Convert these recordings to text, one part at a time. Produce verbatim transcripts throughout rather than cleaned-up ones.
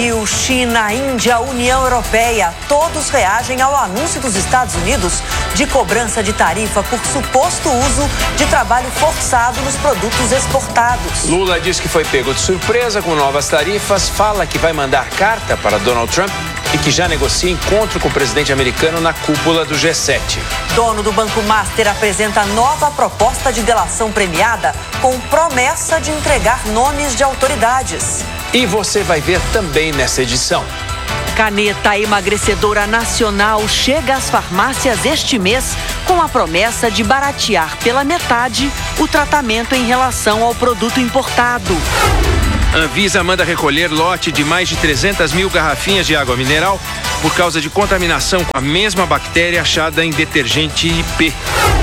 China, Índia, União Europeia, todos reagem ao anúncio dos Estados Unidos de cobrança de tarifa por suposto uso de trabalho forçado nos produtos exportados. Lula diz que foi pego de surpresa com novas tarifas, fala que vai mandar carta para Donald Trump e que já negocia encontro com o presidente americano na cúpula do G sete. Dono do Banco Master apresenta nova proposta de delação premiada com promessa de entregar nomes de autoridades. E você vai ver também nessa edição. Caneta emagrecedora nacional chega às farmácias este mês com a promessa de baratear pela metade o tratamento em relação ao produto importado. Anvisa manda recolher lote de mais de trezentas mil garrafinhas de água mineral por causa de contaminação com a mesma bactéria achada em detergente I P.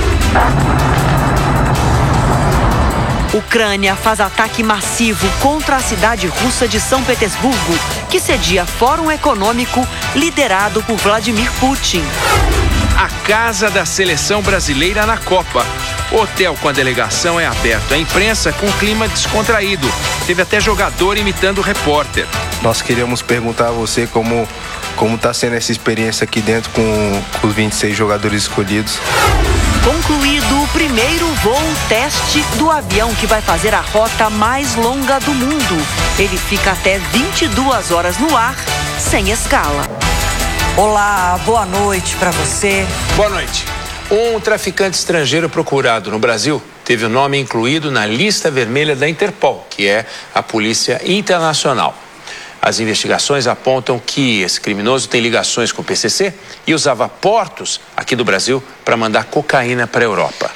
Ucrânia faz ataque massivo contra a cidade russa de São Petersburgo, que cedia Fórum Econômico liderado por Vladimir Putin. A casa da seleção brasileira na Copa. O hotel com a delegação é aberto à imprensa com clima descontraído. Teve até jogador imitando o repórter. Nós queríamos perguntar a você como como está sendo essa experiência aqui dentro com, com os vinte e seis jogadores escolhidos. Concluído o primeiro voo teste do avião que vai fazer a rota mais longa do mundo. Ele fica até vinte e duas horas no ar, sem escala. Olá, boa noite para você. Boa noite. Um traficante estrangeiro procurado no Brasil teve o nome incluído na lista vermelha da Interpol, que é a Polícia Internacional. As investigações apontam que esse criminoso tem ligações com o P C C e usava portos aqui do Brasil para mandar cocaína para a Europa.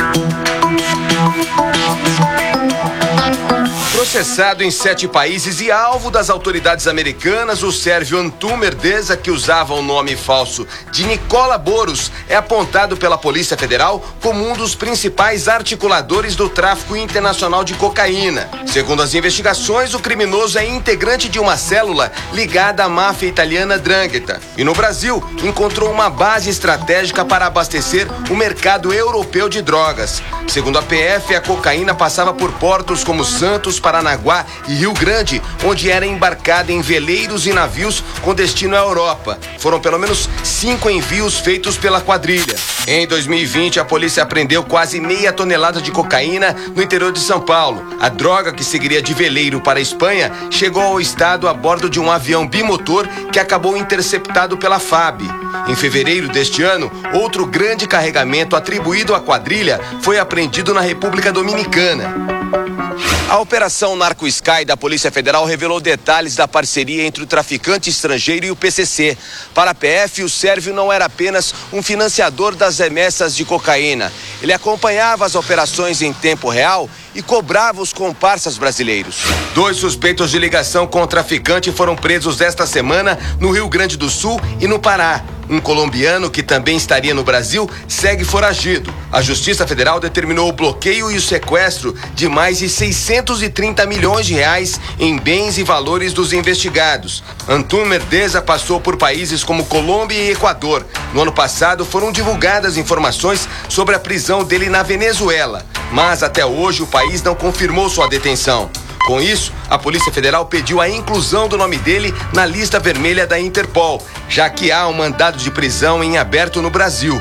Processado em sete países e alvo das autoridades americanas, o sérvio Antun Merdeza, que usava o nome falso de Nicola Boros, é apontado pela Polícia Federal como um dos principais articuladores do tráfico internacional de cocaína. Segundo as investigações, o criminoso é integrante de uma célula ligada à máfia italiana 'Ndrangheta. E no Brasil, encontrou uma base estratégica para abastecer o mercado europeu de drogas. Segundo a P F, a cocaína passava por portos como Santos, Paranaguá e Rio Grande, onde era embarcada em veleiros e navios com destino à Europa. Foram pelo menos cinco envios feitos pela quadrilha. Em dois mil e vinte, a polícia apreendeu quase meia tonelada de cocaína no interior de São Paulo. A droga, que seguiria de veleiro para a Espanha, chegou ao estado a bordo de um avião bimotor que acabou interceptado pela F A B. Em fevereiro deste ano, outro grande carregamento atribuído à quadrilha foi apreendido na República Dominicana. A Operação Narco Sky da Polícia Federal revelou detalhes da parceria entre o traficante estrangeiro e o P C C. Para a P F, o sérvio não era apenas um financiador das remessas de cocaína. Ele acompanhava as operações em tempo real e cobrava os comparsas brasileiros. Dois suspeitos de ligação com o traficante foram presos esta semana no Rio Grande do Sul e no Pará. Um colombiano, que também estaria no Brasil, segue foragido. A Justiça Federal determinou o bloqueio e o sequestro de mais de seiscentos e trinta milhões de reais em bens e valores dos investigados. Antun Merdeza passou por países como Colômbia e Equador. No ano passado, foram divulgadas informações sobre a prisão dele na Venezuela. Mas até hoje o país não confirmou sua detenção. Com isso, a Polícia Federal pediu a inclusão do nome dele na lista vermelha da Interpol, já que há um mandado de prisão em aberto no Brasil.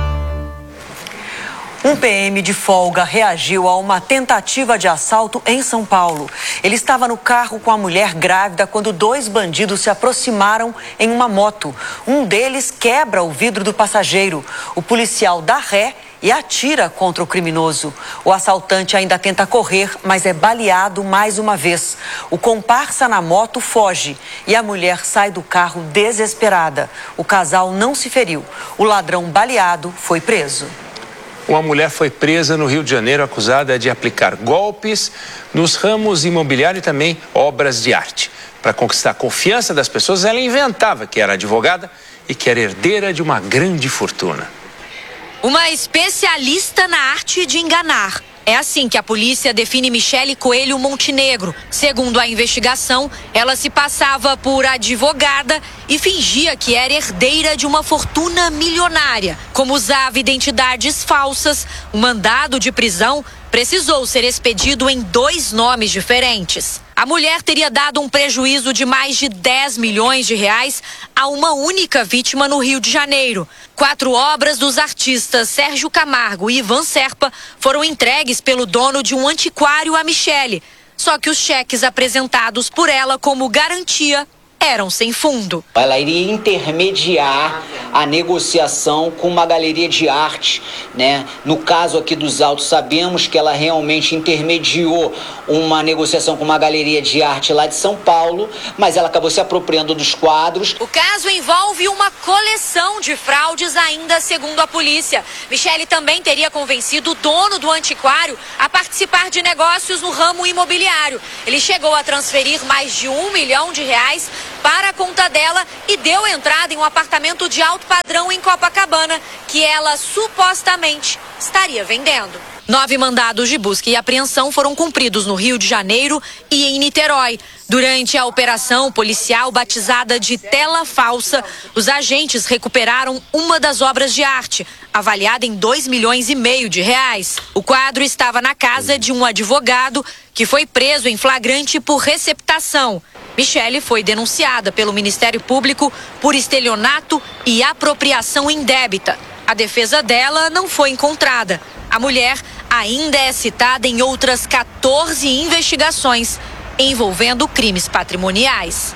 Um P M de folga reagiu a uma tentativa de assalto em São Paulo. Ele estava no carro com a mulher grávida quando dois bandidos se aproximaram em uma moto. Um deles quebra o vidro do passageiro. O policial dá ré e atira contra o criminoso. O assaltante ainda tenta correr, mas é baleado mais uma vez. O comparsa na moto foge e a mulher sai do carro desesperada. O casal não se feriu. O ladrão baleado foi preso. Uma mulher foi presa no Rio de Janeiro acusada de aplicar golpes nos ramos imobiliário e também obras de arte. Para conquistar a confiança das pessoas, ela inventava que era advogada e que era herdeira de uma grande fortuna. Uma especialista na arte de enganar. É assim que a polícia define Michele Coelho Montenegro. Segundo a investigação, ela se passava por advogada e fingia que era herdeira de uma fortuna milionária. Como usava identidades falsas, o mandado de prisão precisou ser expedido em dois nomes diferentes. A mulher teria dado um prejuízo de mais de dez milhões de reais a uma única vítima no Rio de Janeiro. Quatro obras dos artistas Sérgio Camargo e Ivan Serpa foram entregues pelo dono de um antiquário a Michele. Só que os cheques apresentados por ela como garantia eram sem fundo. Ela iria intermediar a negociação com uma galeria de arte, né? No caso aqui dos autos, sabemos que ela realmente intermediou uma negociação com uma galeria de arte lá de São Paulo, mas ela acabou se apropriando dos quadros. O caso envolve uma coleção de fraudes ainda segundo a polícia. Michele também teria convencido o dono do antiquário a participar de negócios no ramo imobiliário. Ele chegou a transferir mais de um milhão de reais para a conta dela e deu entrada em um apartamento de alto padrão em Copacabana, que ela supostamente estaria vendendo. Nove mandados de busca e apreensão foram cumpridos no Rio de Janeiro e em Niterói. Durante a operação policial batizada de Tela Falsa, os agentes recuperaram uma das obras de arte, avaliada em dois milhões e meio de reais. O quadro estava na casa de um advogado que foi preso em flagrante por receptação. Michele foi denunciada pelo Ministério Público por estelionato e apropriação indébita. A defesa dela não foi encontrada. A mulher ainda é citada em outras quatorze investigações envolvendo crimes patrimoniais.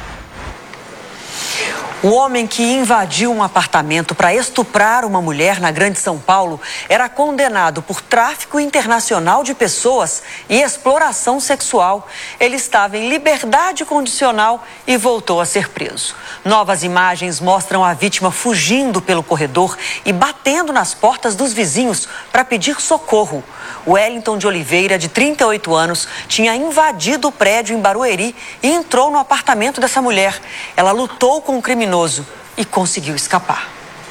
O homem que invadiu um apartamento para estuprar uma mulher na Grande São Paulo era condenado por tráfico internacional de pessoas e exploração sexual. Ele estava em liberdade condicional e voltou a ser preso. Novas imagens mostram a vítima fugindo pelo corredor e batendo nas portas dos vizinhos para pedir socorro. Wellington de Oliveira, de trinta e oito anos, tinha invadido o prédio em Barueri e entrou no apartamento dessa mulher. Ela lutou com o criminoso e conseguiu escapar.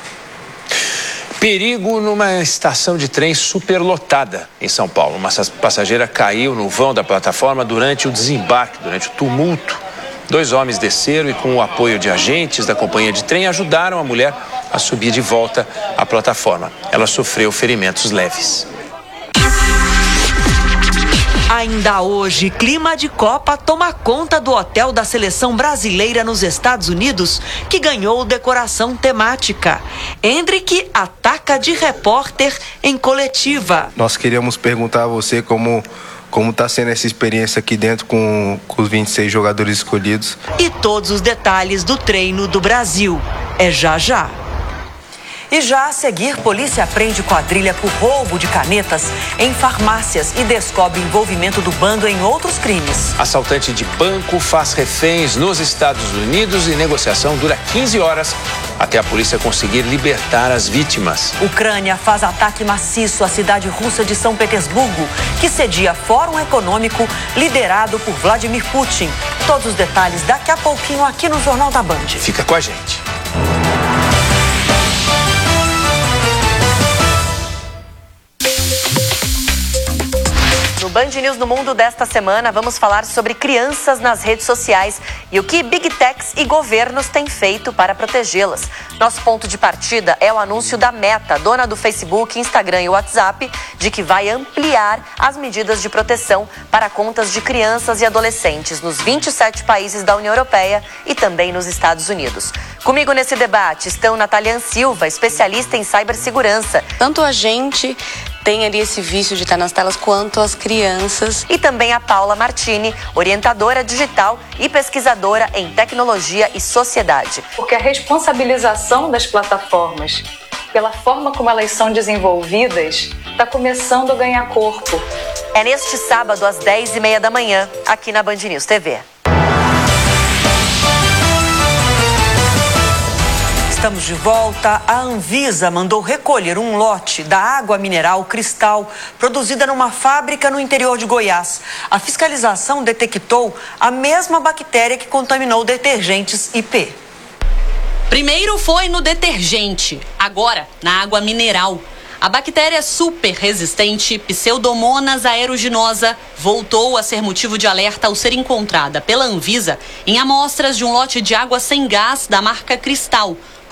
Perigo numa estação de trem superlotada em São Paulo. Uma passageira caiu no vão da plataforma durante o desembarque, durante o tumulto. Dois homens desceram e, com o apoio de agentes da companhia de trem, ajudaram a mulher a subir de volta à plataforma. Ela sofreu ferimentos leves. Ainda hoje, clima de Copa toma conta do hotel da seleção brasileira nos Estados Unidos, que ganhou decoração temática. Hendrick ataca de repórter em coletiva. Nós queríamos perguntar a você como como está sendo essa experiência aqui dentro com, com os vinte e seis jogadores escolhidos. E todos os detalhes do treino do Brasil. É já já. E já a seguir, polícia prende quadrilha por roubo de canetas em farmácias e descobre envolvimento do bando em outros crimes. Assaltante de banco faz reféns nos Estados Unidos e negociação dura quinze horas até a polícia conseguir libertar as vítimas. Ucrânia faz ataque maciço à cidade russa de São Petersburgo, que cedia Fórum Econômico liderado por Vladimir Putin. Todos os detalhes daqui a pouquinho aqui no Jornal da Band. Fica com a gente. No Band News no Mundo desta semana, vamos falar sobre crianças nas redes sociais e o que Big Techs e governos têm feito para protegê-las. Nosso ponto de partida é o anúncio da Meta, dona do Facebook, Instagram e WhatsApp, de que vai ampliar as medidas de proteção para contas de crianças e adolescentes nos vinte e sete países da União Europeia e também nos Estados Unidos. Comigo nesse debate estão Natalian Silva, especialista em cibersegurança. Tanto a gente tem ali esse vício de estar nas telas quanto as crianças. E também a Paula Martini, orientadora digital e pesquisadora em tecnologia e sociedade. Porque a responsabilização das plataformas pela forma como elas são desenvolvidas está começando a ganhar corpo. É neste sábado às dez e meia da manhã, aqui na Band News T V. Estamos de volta. A Anvisa mandou recolher um lote da água mineral Cristal, produzida numa fábrica no interior de Goiás. A fiscalização detectou a mesma bactéria que contaminou detergentes I P. Primeiro foi no detergente, agora na água mineral. A bactéria super resistente Pseudomonas aeruginosa voltou a ser motivo de alerta ao ser encontrada pela Anvisa em amostras de um lote de água sem gás da marca Cristal,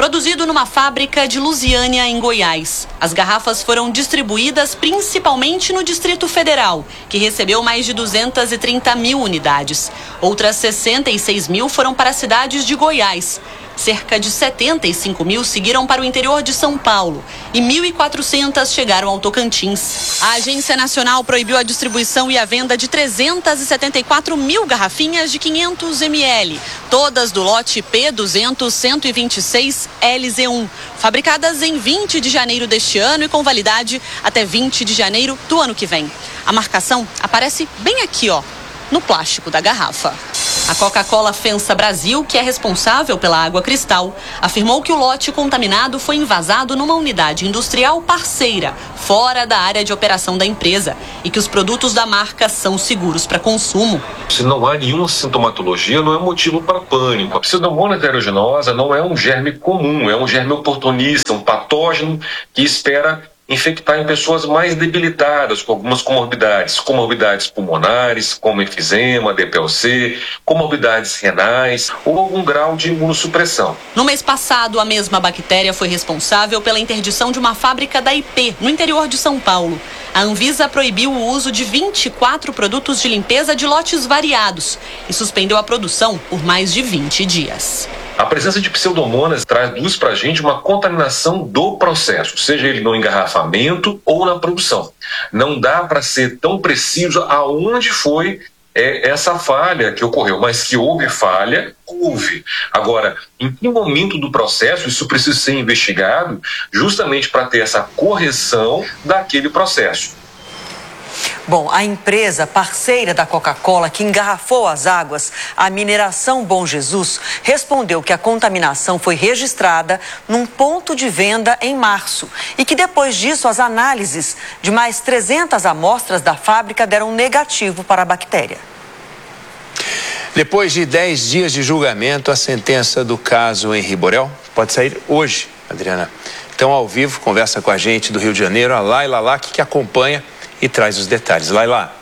Produzido numa fábrica de Lusiânia, em Goiás. As garrafas foram distribuídas principalmente no Distrito Federal, que recebeu mais de duzentas e trinta mil unidades. Outras sessenta e seis mil foram para cidades de Goiás. Cerca de setenta e cinco mil seguiram para o interior de São Paulo e mil e quatrocentas chegaram ao Tocantins. A Agência Nacional proibiu a distribuição e a venda de trezentas e setenta e quatro mil garrafinhas de quinhentos mililitros, todas do lote P duzentos cento e vinte e seis L Z um, fabricadas em vinte de janeiro deste ano e com validade até vinte de janeiro do ano que vem. A marcação aparece bem aqui, ó, no plástico da garrafa. A Coca-Cola FEMSA Brasil, que é responsável pela água cristal, afirmou que o lote contaminado foi envasado numa unidade industrial parceira, fora da área de operação da empresa, e que os produtos da marca são seguros para consumo. Se não há nenhuma sintomatologia, não é motivo para pânico. A Pseudomonas aeruginosa não é um germe comum, é um germe oportunista, um patógeno que espera infectar em pessoas mais debilitadas, com algumas comorbidades, comorbidades pulmonares, como enfisema, D P O C, comorbidades renais ou algum grau de imunossupressão. No mês passado, a mesma bactéria foi responsável pela interdição de uma fábrica da I P, no interior de São Paulo. A Anvisa proibiu o uso de vinte e quatro produtos de limpeza de lotes variados e suspendeu a produção por mais de vinte dias. A presença de pseudomonas traduz para a gente uma contaminação do processo, seja ele no engarrafamento ou na produção. Não dá para ser tão preciso aonde foi é, essa falha que ocorreu, mas que houve falha, houve. Agora, em que momento do processo isso precisa ser investigado justamente para ter essa correção daquele processo. Bom, a empresa parceira da Coca-Cola que engarrafou as águas, a Mineração Bom Jesus, respondeu que a contaminação foi registrada num ponto de venda em março e que depois disso as análises de mais trezentas amostras da fábrica deram negativo para a bactéria. Depois de dez dias de julgamento, a sentença do caso Henri Borel pode sair hoje, Adriana. Então, ao vivo, conversa com a gente do Rio de Janeiro, a Laila Lac, que acompanha e traz os detalhes. Laila.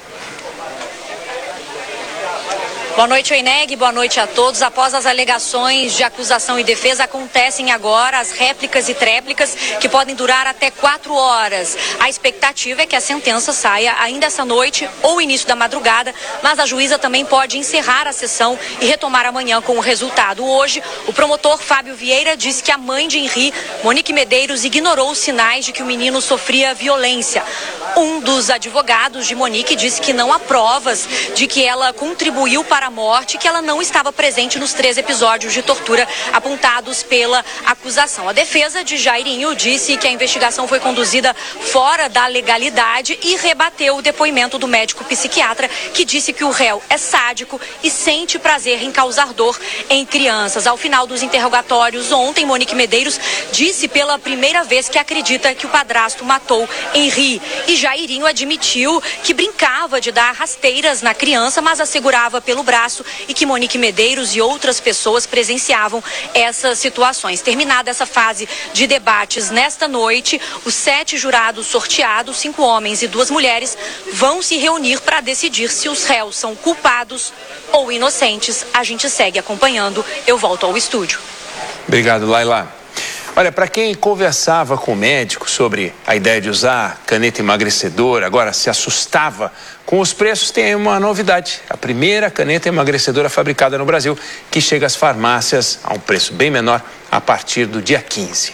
Boa noite, Oineg. Boa noite a todos. Após as alegações de acusação e defesa, acontecem agora as réplicas e tréplicas que podem durar até quatro horas. A expectativa é que a sentença saia ainda essa noite ou início da madrugada, mas a juíza também pode encerrar a sessão e retomar amanhã com o resultado. Hoje, o promotor Fábio Vieira disse que a mãe de Henri, Monique Medeiros, ignorou os sinais de que o menino sofria violência. Um dos advogados de Monique disse que não há provas de que ela contribuiu para a morte, que ela não estava presente nos três episódios de tortura apontados pela acusação. A defesa de Jairinho disse que a investigação foi conduzida fora da legalidade e rebateu o depoimento do médico psiquiatra, que disse que o réu é sádico e sente prazer em causar dor em crianças. Ao final dos interrogatórios ontem, Monique Medeiros disse pela primeira vez que acredita que o padrasto matou Henri. E Jairinho admitiu que brincava de dar rasteiras na criança, mas assegurava pelo braço e que Monique Medeiros e outras pessoas presenciavam essas situações. Terminada essa fase de debates nesta noite, os sete jurados sorteados, cinco homens e duas mulheres, vão se reunir para decidir se os réus são culpados ou inocentes. A gente segue acompanhando. Eu volto ao estúdio. Obrigado, Laila. Olha, para quem conversava com o médico sobre a ideia de usar caneta emagrecedora, agora se assustava com os preços, tem uma novidade. A primeira caneta emagrecedora fabricada no Brasil, que chega às farmácias a um preço bem menor a partir do dia quinze.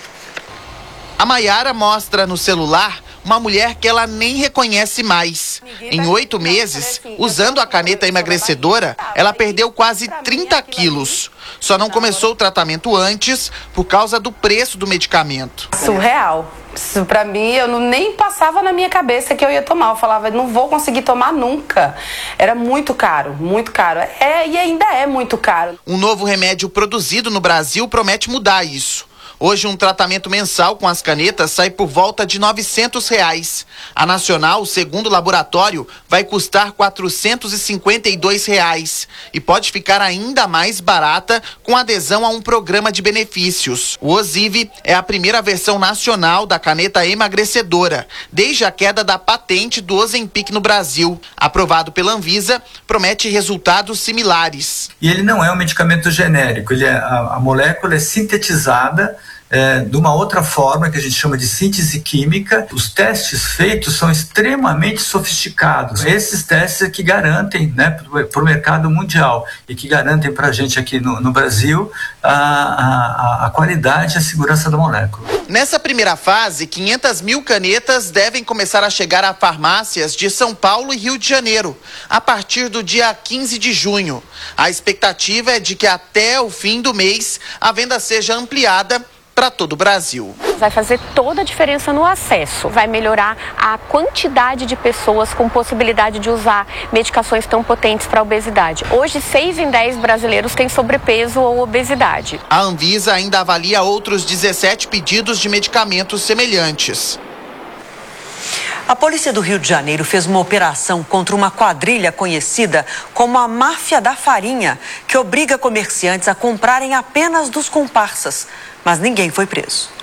A Maiara mostra no celular uma mulher que ela nem reconhece mais. Em oito meses, usando a caneta emagrecedora, ela perdeu quase trinta quilos. Só não começou o tratamento antes por causa do preço do medicamento. Surreal. Isso pra mim, eu não, nem passava na minha cabeça que eu ia tomar. Eu falava, não vou conseguir tomar nunca. Era muito caro, muito caro. É, e ainda é muito caro. Um novo remédio produzido no Brasil promete mudar isso. Hoje, um tratamento mensal com as canetas sai por volta de novecentos reais. A Nacional, segundo o laboratório, vai custar quatrocentos e cinquenta e dois reais e pode ficar ainda mais barata com adesão a um programa de benefícios. O Ozivy é a primeira versão nacional da caneta emagrecedora, desde a queda da patente do Ozempic no Brasil. Aprovado pela Anvisa, promete resultados similares. E ele não é um medicamento genérico, ele é, a, a molécula é sintetizada É, de uma outra forma que a gente chama de síntese química. Os testes feitos são extremamente sofisticados. Esses testes é que garantem, né, para o mercado mundial e que garantem para a gente aqui no, no Brasil a, a, a qualidade e a segurança da molécula. Nessa primeira fase, quinhentas mil canetas devem começar a chegar a farmácias de São Paulo e Rio de Janeiro, a partir do dia quinze de junho. A expectativa é de que até o fim do mês a venda seja ampliada para todo o Brasil. Vai fazer toda a diferença no acesso, vai melhorar a quantidade de pessoas com possibilidade de usar medicações tão potentes para a obesidade. Hoje, seis em dez brasileiros têm sobrepeso ou obesidade. A Anvisa ainda avalia outros dezessete pedidos de medicamentos semelhantes. A polícia do Rio de Janeiro fez uma operação contra uma quadrilha conhecida como a Máfia da Farinha, que obriga comerciantes a comprarem apenas dos comparsas. Mas ninguém foi preso.